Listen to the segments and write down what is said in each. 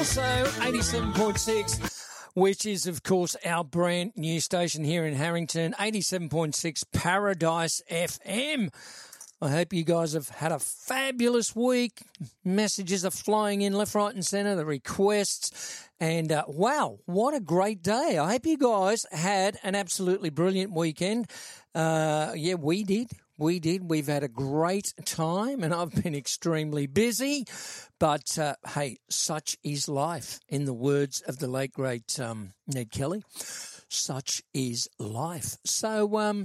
also 87.6, which is, of course, our brand new station here in Harrington, 87.6 Paradise FM. I hope you guys have had a fabulous week. Messages are flying in left, right and centre, the requests. And, wow, what a great day. I hope you guys had an absolutely brilliant weekend. Yeah, we did. We've had a great time, and I've been extremely busy. But, hey, such is life, in the words of the late, great Ned Kelly. Such is life. So,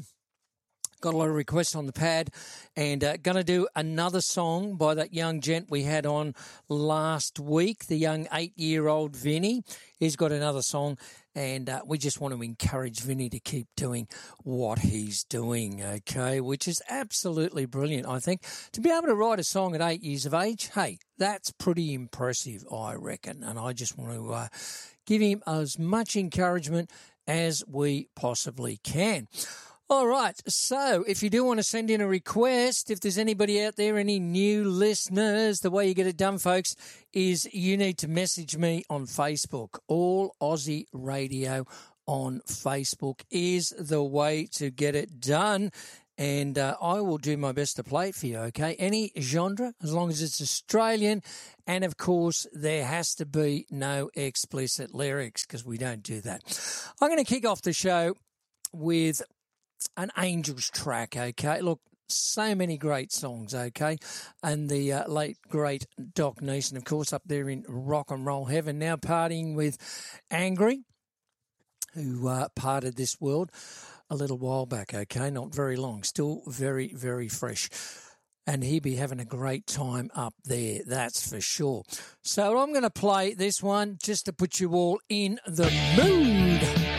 got a lot of requests on the pad, and going to do another song by that young gent we had on last week, the young 8-year-old Vinny. He's got another song, and we just want to encourage Vinny to keep doing what he's doing, okay, which is absolutely brilliant, I think. To be able to write a song at 8 years of age, hey, that's pretty impressive, I reckon, and I just want to give him as much encouragement as we possibly can. All right, so if you do want to send in a request, if there's anybody out there, any new listeners, the way you get it done, folks, is you need to message me on Facebook. All Aussie Radio on Facebook is the way to get it done, and I will do my best to play it for you, okay? Any genre, as long as it's Australian, and, of course, there has to be no explicit lyrics because we don't do that. I'm going to kick off the show with an Angels track, okay? Look, so many great songs, okay? And the late, great Doc Neeson, of course, up there in rock and roll heaven, now partying with Angry, who parted this world a little while back, okay? Not very long, still very, very fresh. And he'd be having a great time up there, that's for sure. So I'm going to play this one just to put you all in the mood.